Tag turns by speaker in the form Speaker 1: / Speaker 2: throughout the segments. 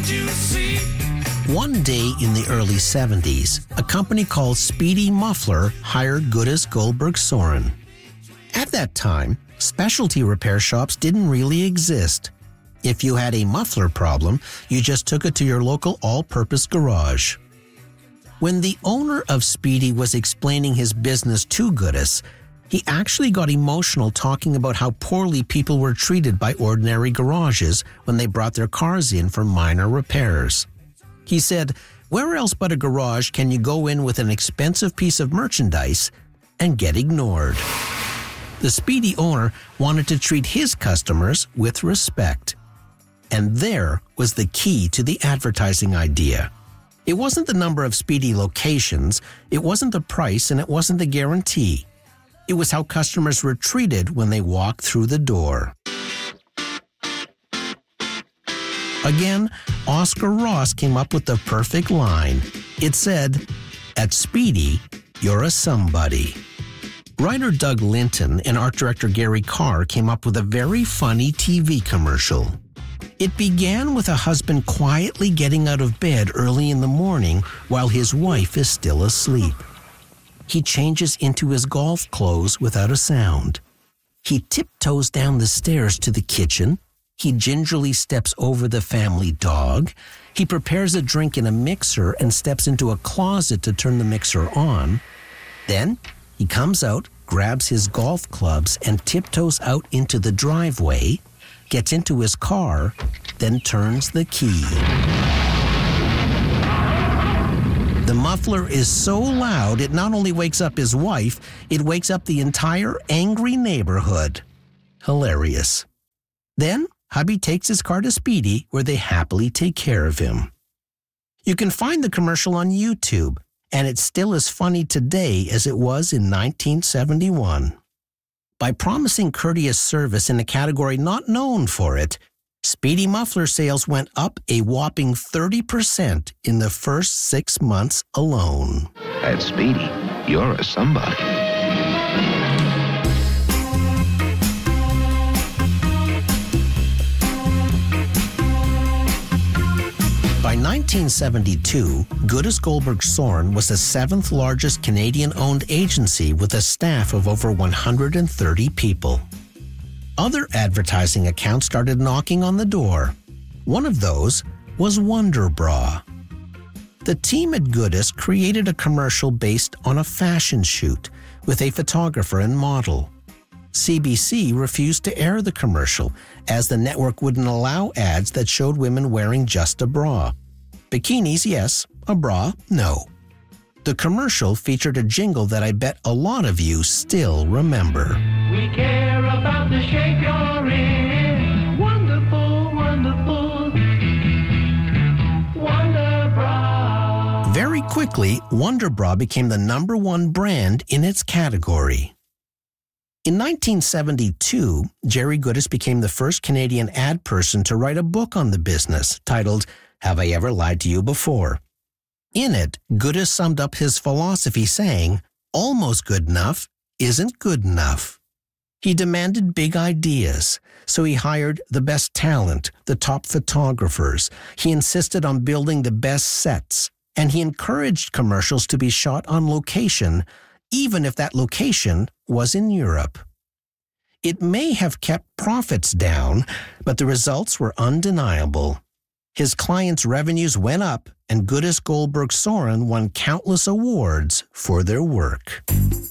Speaker 1: One day in the early 70s, a company called Speedy Muffler hired Gudis Goldberg Soren. At that time, specialty repair shops didn't really exist. If you had a muffler problem, you just took it to your local all-purpose garage. When the owner of Speedy was explaining his business to Gudis, he actually got emotional talking about how poorly people were treated by ordinary garages when they brought their cars in for minor repairs. He said, "Where else but a garage can you go in with an expensive piece of merchandise and get ignored?" The Speedy owner wanted to treat his customers with respect. And there was the key to the advertising idea. It wasn't the number of Speedy locations, it wasn't the price, and it wasn't the guarantee. It was how customers were treated when they walked through the door. Again, Oscar Ross came up with the perfect line. It said, "At Speedy, you're a somebody." Writer Doug Linton and art director Gary Carr came up with a very funny TV commercial. It began with a husband quietly getting out of bed early in the morning while his wife is still asleep. He changes into his golf clothes without a sound. He tiptoes down the stairs to the kitchen. He gingerly steps over the family dog. He prepares a drink in a mixer and steps into a closet to turn the mixer on. Then he comes out, grabs his golf clubs, and tiptoes out into the driveway, gets into his car, then turns the key. The muffler is so loud it not only wakes up his wife, it wakes up the entire angry neighborhood. Hilarious. Then hubby takes his car to Speedy, where they happily take care of him. You can find the commercial on YouTube, and it's still as funny today as it was in 1971. By promising courteous service in a category not known for it, Speedy Muffler sales went up a whopping 30% in the first 6 months alone.
Speaker 2: At Speedy, you're a somebody.
Speaker 1: By 1972, Gudis Goldberg Soren was the 7th largest Canadian-owned agency with a staff of over 130 people. Other advertising accounts started knocking on the door. One of those was Wonder Bra. The team at Gudis created a commercial based on a fashion shoot with a photographer and model. CBC refused to air the commercial as the network wouldn't allow ads that showed women wearing just a bra. Bikinis, yes. A bra, no. The commercial featured a jingle that I bet a lot of you still remember.
Speaker 3: We care about the shape you're in. Wonderful, wonderful. Wonder Bra.
Speaker 1: Very quickly, Wonder Bra became the #1 brand in its category. In 1972, Jerry Gudis became the first Canadian ad person to write a book on the business titled, "Have I Ever Lied to You Before?" In it, Gudis summed up his philosophy saying, "Almost good enough isn't good enough." He demanded big ideas, so he hired the best talent, the top photographers. He insisted on building the best sets, and he encouraged commercials to be shot on location, even if that location was in Europe. It may have kept profits down, but the results were undeniable. His clients' revenues went up, and Gudis Goldberg Soren won countless awards for their work.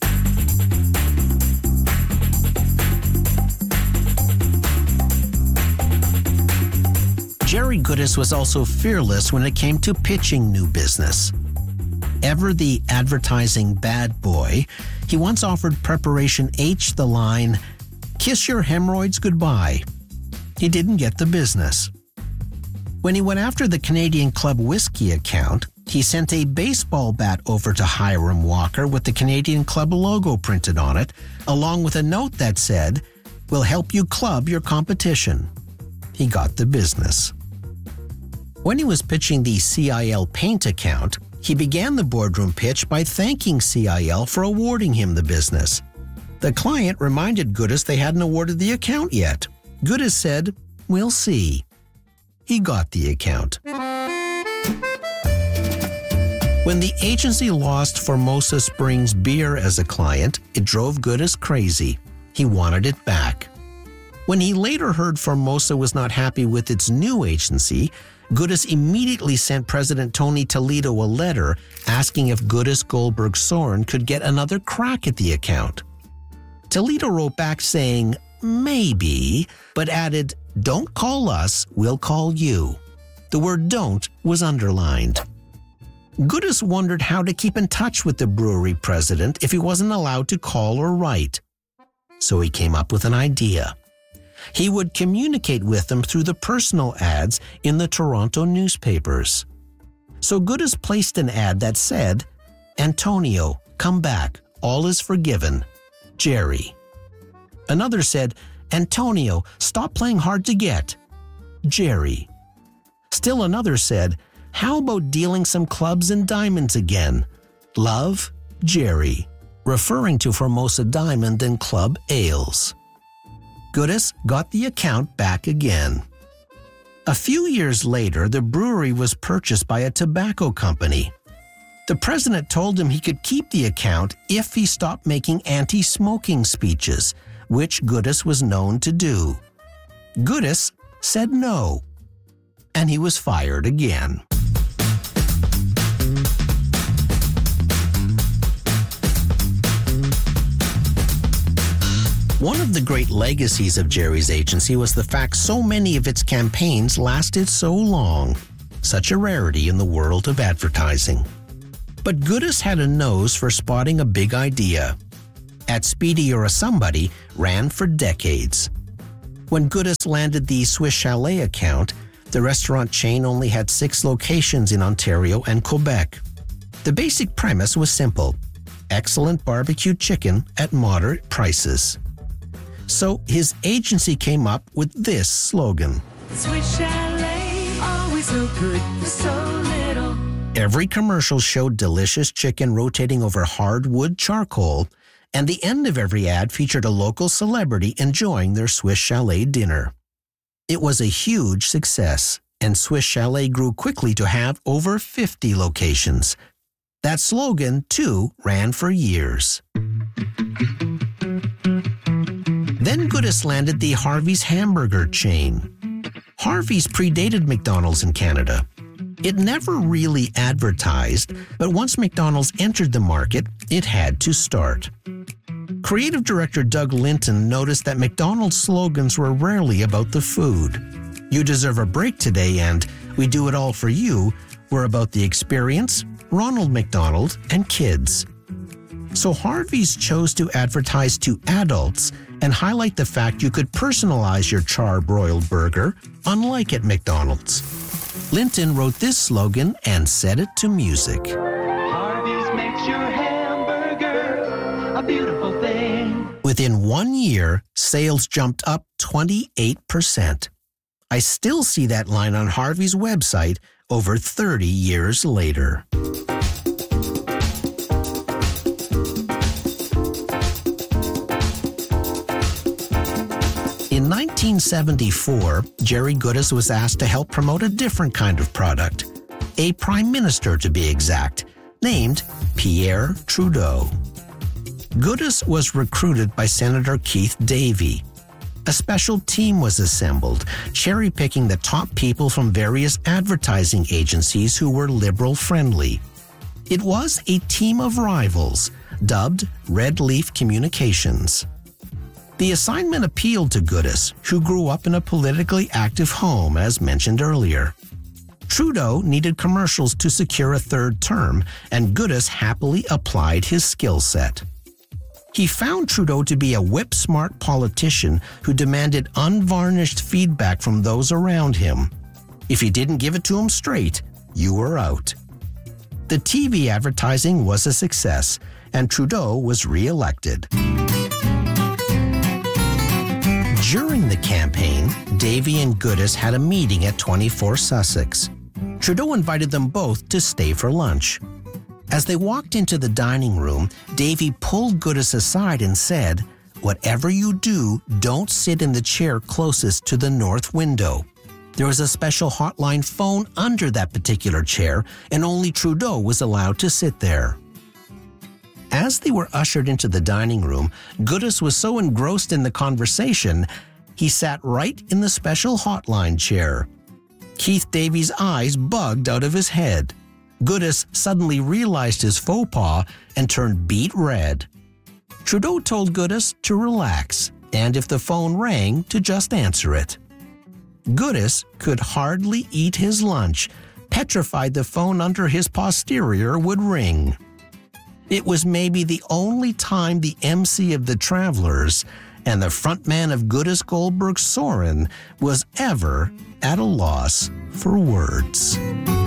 Speaker 1: Jerry Gudis was also fearless when it came to pitching new business. Ever the advertising bad boy, he once offered Preparation H the line, "Kiss your hemorrhoids goodbye." He didn't get the business. When he went after the Canadian Club Whiskey account, he sent a baseball bat over to Hiram Walker with the Canadian Club logo printed on it, along with a note that said, "We'll help you club your competition." He got the business. When he was pitching the CIL Paint account, he began the boardroom pitch by thanking CIL for awarding him the business. The client reminded Gudis they hadn't awarded the account yet. Gudis said, "We'll see." He got the account. When the agency lost Formosa Springs Beer as a client, it drove Goodis crazy. He wanted it back. When he later heard Formosa was not happy with its new agency, Goodis immediately sent President Tony Toledo a letter asking if Goodis Goldberg Soren could get another crack at the account. Toledo wrote back saying, maybe, but added, don't call us, we'll call you. The word don't was underlined. Goodis wondered how to keep in touch with the brewery president if he wasn't allowed to call or write. So he came up with an idea. He would communicate with them through the personal ads in the Toronto newspapers. So Goodis placed an ad that said, Antonio, come back, all is forgiven, Jerry. Another said, Antonio, stop playing hard to get, Jerry. Still another said, how about dealing some clubs and diamonds again? Love, Jerry, referring to Formosa Diamond and Club Ales. Goodis got the account back again. A few years later, the brewery was purchased by a tobacco company. The president told him he could keep the account if he stopped making anti-smoking speeches, which Goodis was known to do. Goodis said no, and he was fired again. One of the great legacies of Jerry's agency was the fact so many of its campaigns lasted so long, such a rarity in the world of advertising. But Goodis had a nose for spotting a big idea. At Speedy You're a Somebody ran for decades. When Goodis landed the Swiss Chalet account, the restaurant chain only had 6 locations in Ontario and Quebec. The basic premise was simple: excellent barbecued chicken at moderate prices. So his agency came up with this slogan.
Speaker 3: Swiss Chalet, always so good for so little.
Speaker 1: Every commercial showed delicious chicken rotating over hardwood charcoal, and the end of every ad featured a local celebrity enjoying their Swiss Chalet dinner. It was a huge success, and Swiss Chalet grew quickly to have over 50 locations. That slogan, too, ran for years. Then Goodis landed the Harvey's hamburger chain. Harvey's predated McDonald's in Canada. It never really advertised, but once McDonald's entered the market, it had to start. Creative director Doug Linton noticed that McDonald's slogans were rarely about the food. You deserve a break today and we do it all for you were about the experience, Ronald McDonald, and kids. So Harvey's chose to advertise to adults and highlight the fact you could personalize your char-broiled burger, unlike at McDonald's. Linton wrote this slogan and set it to music.
Speaker 3: Harvey's makes your hamburger a beautiful thing.
Speaker 1: Within 1 year, sales jumped up 28%. I still see that line on Harvey's website over 30 years later. In 1974, Jerry Goodis was asked to help promote a different kind of product, a prime minister to be exact, named Pierre Trudeau. Goodis was recruited by Senator Keith Davey. A special team was assembled, cherry-picking the top people from various advertising agencies who were liberal-friendly. It was a team of rivals, dubbed Red Leaf Communications. The assignment appealed to Goodis, who grew up in a politically active home, as mentioned earlier. Trudeau needed commercials to secure a third term, and Goodis happily applied his skill set. He found Trudeau to be a whip-smart politician who demanded unvarnished feedback from those around him. If you didn't give it to him straight, you were out. The TV advertising was a success, and Trudeau was re-elected. During the campaign, Davey and Goodis had a meeting at 24 Sussex. Trudeau invited them both to stay for lunch. As they walked into the dining room, Davey pulled Goodis aside and said, "Whatever you do, don't sit in the chair closest to the north window." There was a special hotline phone under that particular chair, and only Trudeau was allowed to sit there. As they were ushered into the dining room, Goodis was so engrossed in the conversation, he sat right in the special hotline chair. Keith Davies' eyes bugged out of his head. Goodis suddenly realized his faux pas and turned beet red. Trudeau told Goodis to relax, and if the phone rang, to just answer it. Goodis could hardly eat his lunch, petrified the phone under his posterior would ring. It was maybe the only time the MC of the Travelers and the frontman of Goodis Goldberg Soren was ever at a loss for words.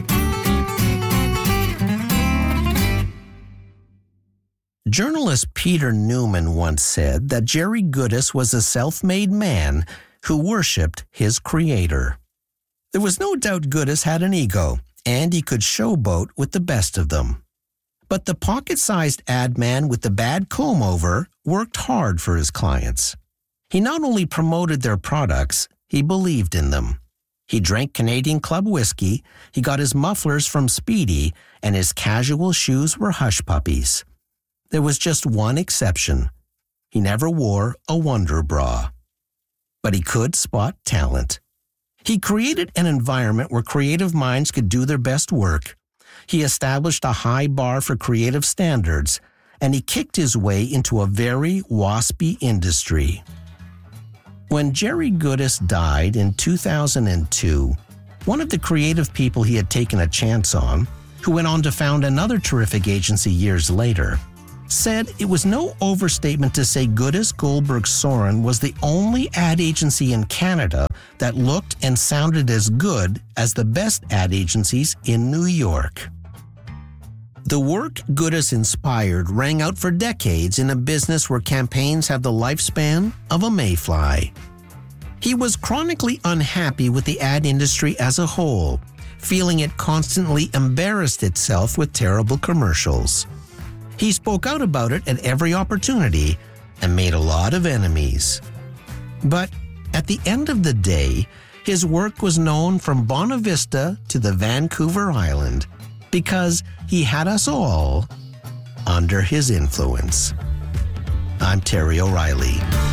Speaker 1: Journalist Peter Newman once said that Jerry Goodis was a self-made man who worshipped his creator. There was no doubt Goodis had an ego, and he could showboat with the best of them. But the pocket-sized ad man with the bad comb-over worked hard for his clients. He not only promoted their products, he believed in them. He drank Canadian Club whiskey, he got his mufflers from Speedy, and his casual shoes were hush puppies. There was just one exception. He never wore a Wonder Bra. But he could spot talent. He created an environment where creative minds could do their best work. He established a high bar for creative standards, and he kicked his way into a very waspy industry. When Jerry Goodis died in 2002, one of the creative people he had taken a chance on, who went on to found another terrific agency years later, said it was no overstatement to say Goodis Goldberg Soren was the only ad agency in Canada that looked and sounded as good as the best ad agencies in New York. The work Goodis inspired rang out for decades in a business where campaigns have the lifespan of a mayfly. He was chronically unhappy with the ad industry as a whole, feeling it constantly embarrassed itself with terrible commercials. He spoke out about it at every opportunity and made a lot of enemies. But at the end of the day, his work was known from Bonavista to the Vancouver Island because he had us all under his influence. I'm Terry O'Reilly.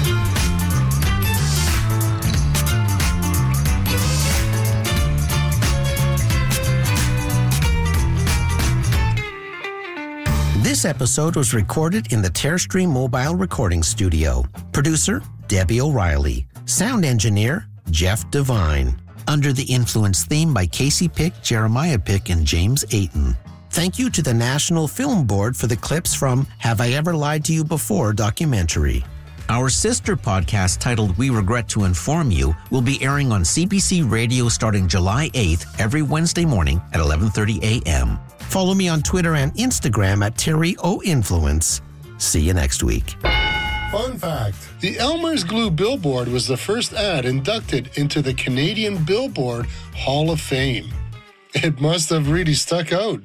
Speaker 1: This episode was recorded in the Terrestream Mobile Recording Studio. Producer, Debbie O'Reilly. Sound engineer, Jeff Devine. Under the Influence theme by Casey Pick, Jeremiah Pick, and James Ayton. Thank you to the National Film Board for the clips from Have I Ever Lied to You Before documentary. Our sister podcast titled We Regret to Inform You will be airing on CBC Radio starting July 8th every Wednesday morning at 11:30 a.m. Follow me on Twitter and Instagram at Terry O Influence. See you next week.
Speaker 4: Fun fact, the Elmer's Glue billboard was the first ad inducted into the Canadian Billboard Hall of Fame. It must have really stuck out.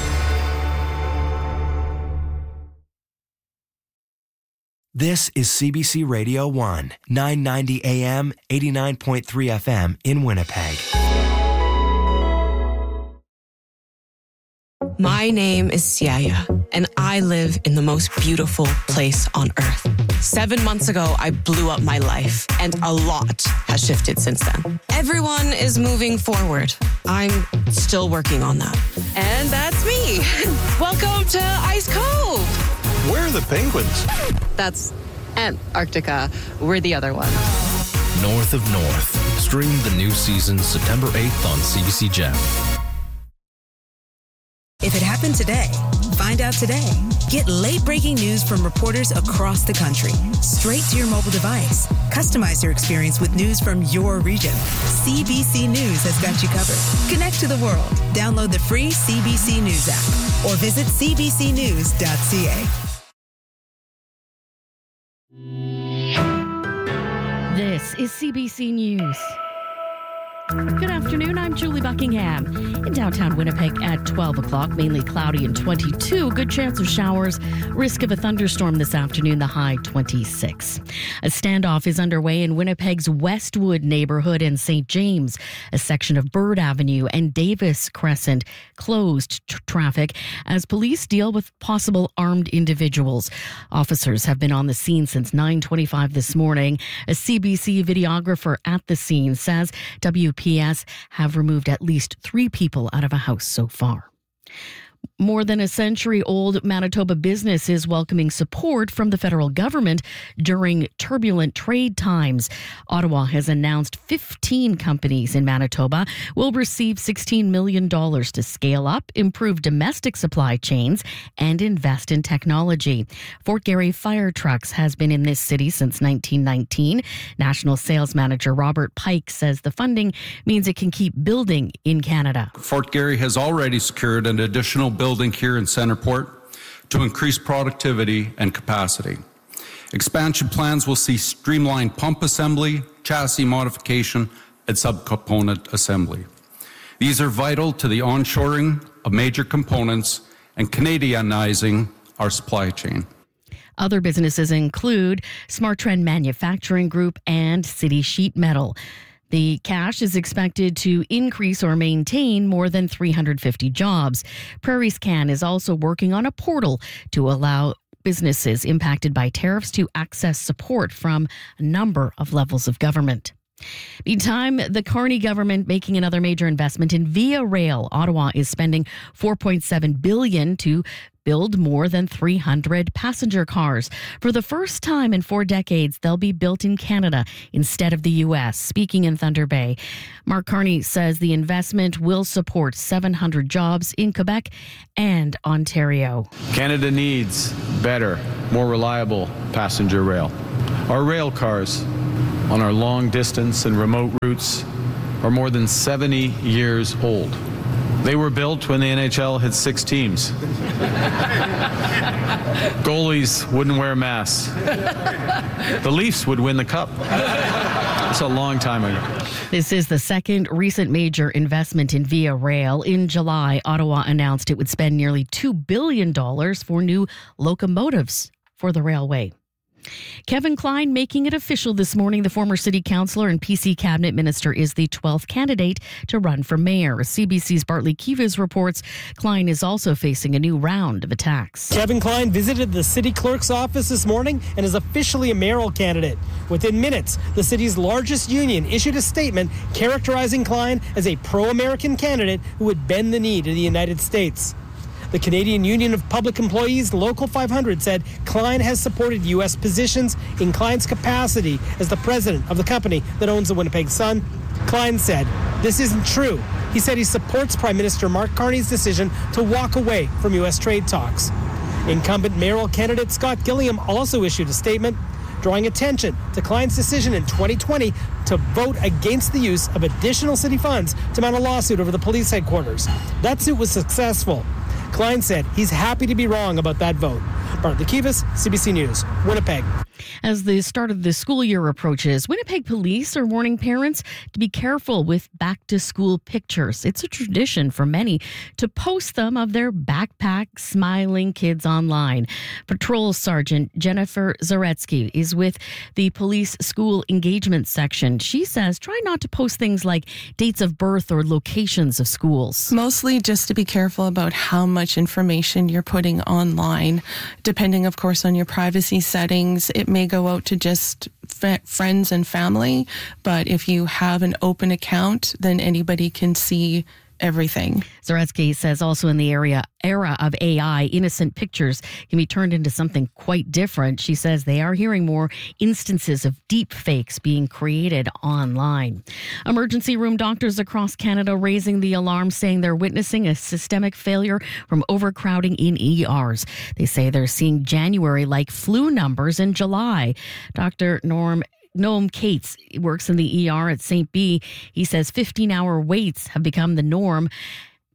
Speaker 5: This is CBC Radio 1, 990 AM, 89.3 FM in Winnipeg.
Speaker 6: My name is Siaya, and I live in the most beautiful place on earth. 7 months ago, I blew up my life, and a lot has shifted since then. Everyone is moving forward. I'm still working on that. And that's me. Welcome to Ice Cove.
Speaker 7: Where are the penguins?
Speaker 6: That's Antarctica. We're the other one.
Speaker 8: North of North. Stream the new season September 8th on CBC Gem.
Speaker 9: If it happened today, find out today. Get late-breaking news from reporters across the country, straight to your mobile device. Customize your experience with news from your region. CBC News has got you covered. Connect to the world. Download the free CBC News app or visit cbcnews.ca.
Speaker 10: This is CBC News. Good afternoon, I'm Julie Buckingham. In downtown Winnipeg at 12 o'clock, mainly cloudy and 22. Good chance of showers. Risk of a thunderstorm this afternoon, the high 26. A standoff is underway in Winnipeg's Westwood neighborhood in St. James. A section of Bird Avenue and Davis Crescent closed traffic as police deal with possible armed individuals. Officers have been on the scene since 9:25 this morning. A CBC videographer at the scene says WPS have removed at least 3 people out of a house so far. More than a century-old Manitoba business is welcoming support from the federal government during turbulent trade times. Ottawa has announced 15 companies in Manitoba will receive $16 million to scale up, improve domestic supply chains, and invest in technology. Fort Garry Fire Trucks has been in this city since 1919. National Sales Manager Robert Pike says the funding means it can keep building in Canada.
Speaker 11: Fort Garry has already secured an additional building here in Centerport to increase productivity and capacity. Expansion plans will see streamlined pump assembly, chassis modification, and subcomponent assembly. These are vital to the onshoring of major components and Canadianizing our supply chain.
Speaker 10: Other businesses include Smart Trend Manufacturing Group and City Sheet Metal. The cash is expected to increase or maintain more than 350 jobs. Prairie Scan is also working on a portal to allow businesses impacted by tariffs to access support from a number of levels of government. Meantime, the Carney government making another major investment in Via Rail. Ottawa is spending $4.7 billion to build more than 300 passenger cars. For the first time in 4 decades, they'll be built in Canada instead of the U.S. Speaking in Thunder Bay, Mark Carney says the investment will support 700 jobs in Quebec and Ontario.
Speaker 12: Canada needs better, more reliable passenger rail. Our rail cars on our long distance and remote routes are more than 70 years old. They were built when the NHL had 6 teams. Goalies wouldn't wear masks. The Leafs would win the cup. It's a long time ago.
Speaker 10: This is the second recent major investment in Via Rail. In July, Ottawa announced it would spend nearly $2 billion for new locomotives for the railway. Kevin Klein making it official this morning. The former city councillor and PC cabinet minister is the 12th candidate to run for mayor. CBC's Bartley Kivas reports Klein is also facing a new round of attacks.
Speaker 13: Kevin Klein visited the city clerk's office this morning and is officially a mayoral candidate. Within minutes, the city's largest union issued a statement characterizing Klein as a pro-American candidate who would bend the knee to the United States. The Canadian Union of Public Employees, Local 500, said Klein has supported U.S. positions in Klein's capacity as the president of the company that owns the Winnipeg Sun. Klein said, "This isn't true." He said he supports Prime Minister Mark Carney's decision to walk away from U.S. trade talks. Incumbent mayoral candidate Scott Gilliam also issued a statement drawing attention to Klein's decision in 2020 to vote against the use of additional city funds to mount a lawsuit over the police headquarters. That suit was successful. Klein said he's happy to be wrong about that vote. Bartley Kivas, CBC News, Winnipeg.
Speaker 10: As the start of the school year approaches, Winnipeg police are warning parents to be careful with back-to-school pictures. It's a tradition for many to post them of their backpack, smiling kids online. Patrol Sergeant Jennifer Zaretsky is with the police school engagement section. She says try not to post things like dates of birth or locations of schools.
Speaker 14: Mostly just to be careful about how much information you're putting online. Depending, of course, on your privacy settings, it may go out to just friends and family, but if you have an open account, then anybody can see everything.
Speaker 10: Zaretsky says also in the era of AI, innocent pictures can be turned into something quite different. She says they are hearing more instances of deep fakes being created online. Emergency room doctors across Canada raising the alarm, saying they're witnessing a systemic failure from overcrowding in ERs. They say they're seeing January-like flu numbers in July. Dr. Noam Cates works in the ER at St. B. He says 15-hour waits have become the norm.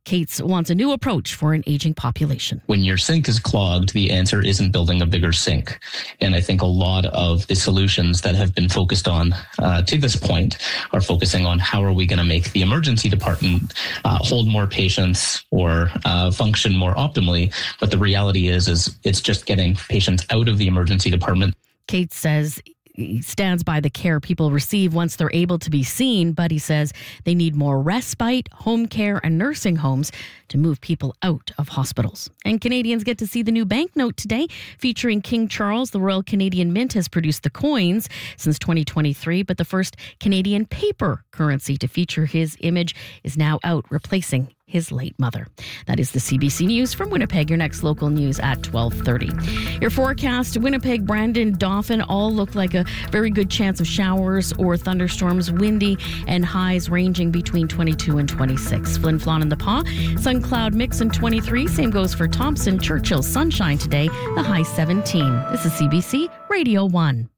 Speaker 10: Cates wants a new approach for an aging population.
Speaker 15: When your sink is clogged, the answer isn't building a bigger sink. And I think a lot of the solutions that have been focused on to this point are focusing on how are we going to make the emergency department hold more patients or function more optimally. But the reality is it's just getting patients out of the emergency department.
Speaker 10: Cates says he stands by the care people receive once they're able to be seen, but he says they need more respite, home care, and nursing homes to move people out of hospitals. And Canadians get to see the new banknote today, featuring King Charles. The Royal Canadian Mint has produced the coins since 2023, but the first Canadian paper currency to feature his image is now out, replacing his late mother. That is the CBC News from Winnipeg. Your next local news at 12:30. Your forecast: Winnipeg, Brandon, Dauphin all look like a very good chance of showers or thunderstorms, windy and highs ranging between 22 and 26. Flin Flon and the Pas, sun cloud mix in 23. Same goes for Thompson, Churchill, sunshine today, the high 17. This is CBC Radio 1.